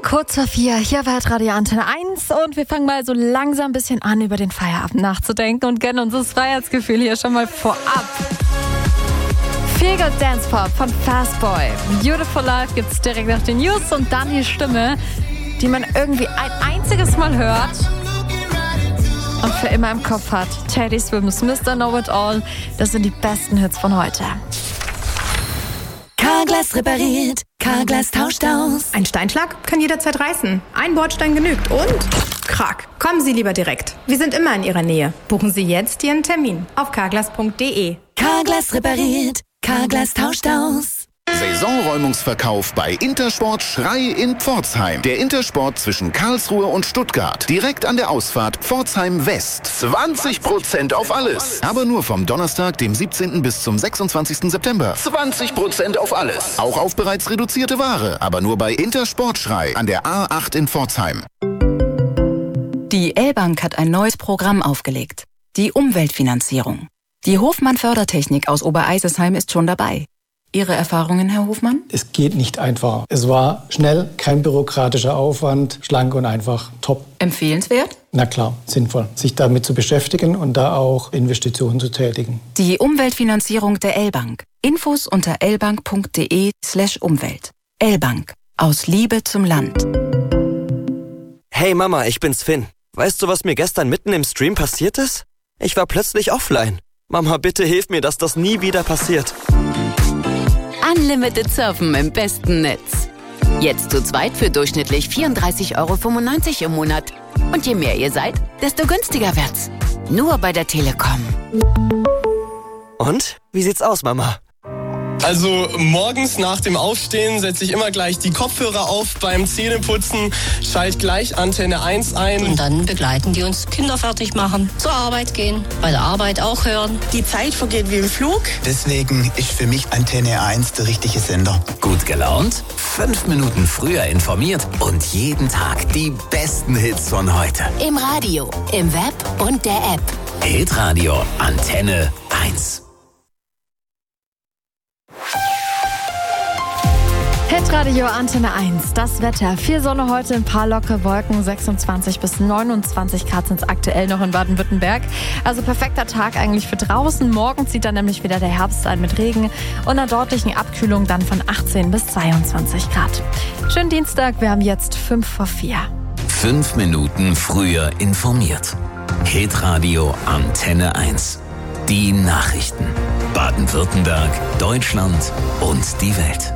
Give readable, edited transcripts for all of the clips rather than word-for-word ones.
Kurz vor 4, hier war Radio Antenne 1 und wir fangen mal so langsam ein bisschen an, über den Feierabend nachzudenken und gönnen uns das Freiheitsgefühl hier schon mal vorab. Feel Good Dance Pop von Fastboy. Beautiful Life gibt's direkt nach den News und dann die Stimme, die man irgendwie ein einziges Mal hört und für immer im Kopf hat. Teddy Swims, Mr. Know It All, das sind die besten Hits von heute. Carglass repariert, Carglass tauscht aus. Ein Steinschlag kann jederzeit reißen. Ein Bordstein genügt und krack. Kommen Sie lieber direkt. Wir sind immer in Ihrer Nähe. Buchen Sie jetzt Ihren Termin auf carglass.de. Carglass repariert, Carglass tauscht aus. Saisonräumungsverkauf bei Intersport Schrei in Pforzheim. Der Intersport zwischen Karlsruhe und Stuttgart. Direkt an der Ausfahrt Pforzheim West. 20% auf alles. Aber nur vom Donnerstag, dem 17. bis zum 26. September. 20% auf alles. Auch auf bereits reduzierte Ware. Aber nur bei Intersport Schrei an der A8 in Pforzheim. Die L-Bank hat ein neues Programm aufgelegt. Die Umweltfinanzierung. Die Hofmann Fördertechnik aus Obereisesheim ist schon dabei. Ihre Erfahrungen, Herr Hofmann? Es geht nicht einfacher. Es war schnell, kein bürokratischer Aufwand, schlank und einfach, top. Empfehlenswert? Na klar, sinnvoll, sich damit zu beschäftigen und da auch Investitionen zu tätigen. Die Umweltfinanzierung der L-Bank. Infos unter lbank.de/Umwelt. L-Bank. Aus Liebe zum Land. Hey Mama, ich bin's Finn. Weißt du, was mir gestern mitten im Stream passiert ist? Ich war plötzlich offline. Mama, bitte hilf mir, dass das nie wieder passiert. Unlimited Surfen im besten Netz. Jetzt zu zweit für durchschnittlich 34,95 € im Monat. Und je mehr ihr seid, desto günstiger wird's. Nur bei der Telekom. Und? Wie sieht's aus, Mama? Also morgens nach dem Aufstehen setze ich immer gleich die Kopfhörer auf beim Zähneputzen, schalte gleich Antenne 1 ein. Und dann begleiten die uns, Kinder fertig machen, zur Arbeit gehen, bei der Arbeit auch hören. Die Zeit vergeht wie im Flug. Deswegen ist für mich Antenne 1 der richtige Sender. Gut gelaunt, 5 Minuten früher informiert und jeden Tag die besten Hits von heute. Im Radio, im Web und der App. Hitradio Antenne 1. Hitradio Antenne 1, das Wetter. Viel Sonne heute, ein paar lockere Wolken, 26 bis 29 Grad sind es aktuell noch in Baden-Württemberg. Also perfekter Tag eigentlich für draußen. Morgen zieht dann nämlich wieder der Herbst ein mit Regen und einer deutlichen Abkühlung dann von 18 bis 22 Grad. Schönen Dienstag, wir haben jetzt 5 vor 4. 5 Minuten früher informiert. Hitradio Antenne 1. Die Nachrichten. Baden-Württemberg, Deutschland und die Welt.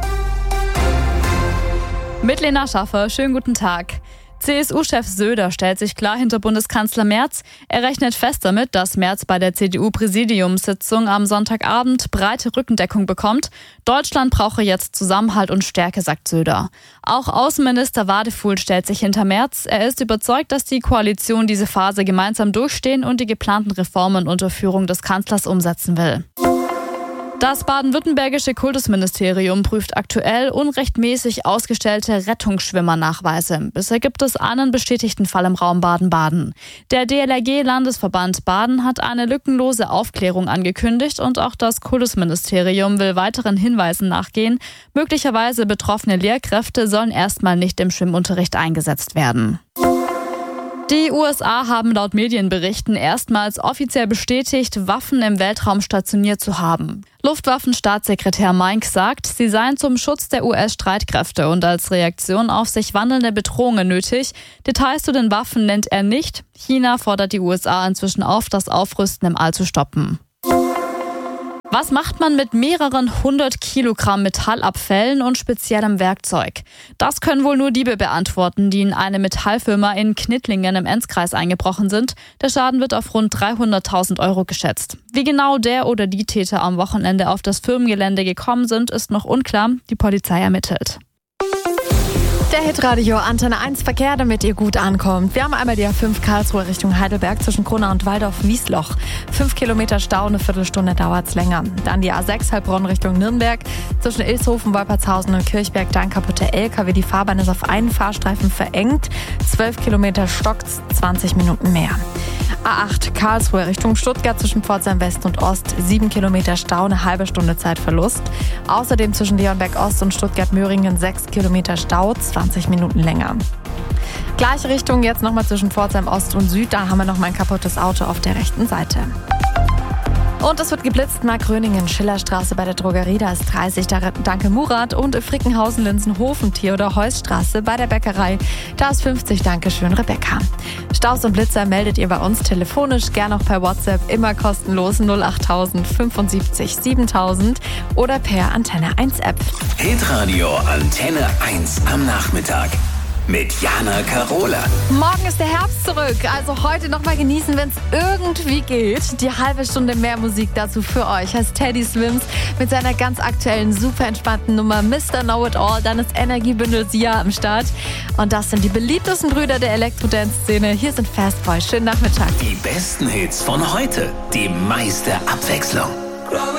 Mit Lena Schaffer, schönen guten Tag. CSU-Chef Söder stellt sich klar hinter Bundeskanzler Merz. Er rechnet fest damit, dass Merz bei der CDU-Präsidiumssitzung am Sonntagabend breite Rückendeckung bekommt. Deutschland brauche jetzt Zusammenhalt und Stärke, sagt Söder. Auch Außenminister Wadefuhl stellt sich hinter Merz. Er ist überzeugt, dass die Koalition diese Phase gemeinsam durchstehen und die geplanten Reformen unter Führung des Kanzlers umsetzen will. Das baden-württembergische Kultusministerium prüft aktuell unrechtmäßig ausgestellte Rettungsschwimmernachweise. Bisher gibt es einen bestätigten Fall im Raum Baden-Baden. Der DLRG-Landesverband Baden hat eine lückenlose Aufklärung angekündigt und auch das Kultusministerium will weiteren Hinweisen nachgehen. Möglicherweise betroffene Lehrkräfte sollen erstmal nicht im Schwimmunterricht eingesetzt werden. Die USA haben laut Medienberichten erstmals offiziell bestätigt, Waffen im Weltraum stationiert zu haben. Luftwaffenstaatssekretär Mike sagt, sie seien zum Schutz der US-Streitkräfte und als Reaktion auf sich wandelnde Bedrohungen nötig. Details zu den Waffen nennt er nicht. China fordert die USA inzwischen auf, das Aufrüsten im All zu stoppen. Was macht man mit mehreren 100 Kilogramm Metallabfällen und speziellem Werkzeug? Das können wohl nur Diebe beantworten, die in eine Metallfirma in Knittlingen im Enzkreis eingebrochen sind. Der Schaden wird auf rund 300.000 € geschätzt. Wie genau der oder die Täter am Wochenende auf das Firmengelände gekommen sind, ist noch unklar. Die Polizei ermittelt. Der Hitradio Antenne 1 Verkehr, damit ihr gut ankommt. Wir haben einmal die A5 Karlsruhe Richtung Heidelberg zwischen Kronau und Waldorf-Wiesloch. 5 Kilometer Stau, eine Viertelstunde dauert's länger. Dann die A6 Heilbronn Richtung Nürnberg zwischen Ilshofen, Wolpertshausen und Kirchberg. Dann kaputte LKW. Die Fahrbahn ist auf einen Fahrstreifen verengt. 12 Kilometer stockt's, 20 Minuten mehr. A8 Karlsruhe Richtung Stuttgart zwischen Pforzheim West und Ost 7 Kilometer Stau, eine halbe Stunde Zeitverlust. Außerdem zwischen Leonberg Ost und Stuttgart-Möhringen 6 Kilometer Stau, 20 Minuten länger. Gleiche Richtung jetzt nochmal zwischen Pforzheim Ost und Süd, da haben wir nochmal ein kaputtes Auto auf der rechten Seite. Und es wird geblitzt, Markgröningen, Schillerstraße bei der Drogerie, da ist 30, danke Murat. Und Frickenhausen, Linsenhofen, Theodor Heuss-Straße bei der Bäckerei, da ist 50, danke schön Rebecca. Staus und Blitzer meldet ihr bei uns telefonisch, gern auch per WhatsApp, immer kostenlos 08000 75 7000 oder per Antenne 1 App. Hitradio Antenne 1 am Nachmittag. Mit Jana Karola. Morgen ist der Herbst zurück, also heute nochmal genießen, wenn es irgendwie geht. Die halbe Stunde mehr Musik dazu für euch heißt Teddy Swims mit seiner ganz aktuellen, super entspannten Nummer Mr. Know It All. Dann ist Energiebündel Sia am Start. Und das sind die beliebtesten Brüder der Elektro-Dance-Szene. Hier sind Fast Boys. Schönen Nachmittag. Die besten Hits von heute. Die meiste Abwechslung.